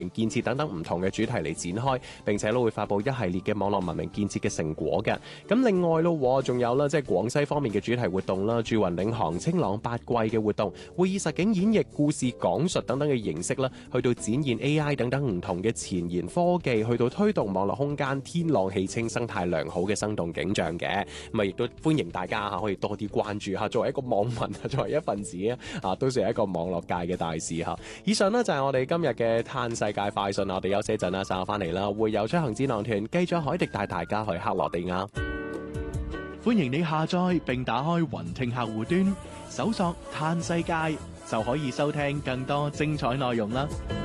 建設等等唔同嘅主題嚟展開，並且都會發布一系列嘅網絡文明建設嘅成果嘅。咁另外咯，仲有啦，即係廣西方面嘅主題活動啦，駐雲領航、清朗八季嘅活動，會以實景演繹、故事講述等等嘅形式啦，去到展現 AI 等等唔同嘅前沿科技，去到推動網絡空間天朗氣清、生態良好嘅生動景象嘅。咁啊，亦都歡迎大家可以多啲關注下，作為一個網民作為一份子都算係一個網絡界嘅大事嚇。以上呢，就係我哋今日嘅嘆世界快訊，我哋休息一陣啦，稍後翻嚟啦，會有出行展覽團繼續海迪帶大家去克羅地亞。 歡迎你下載並打開雲聽客戶端，搜索嘆世界就可以收聽更多精彩內容啦。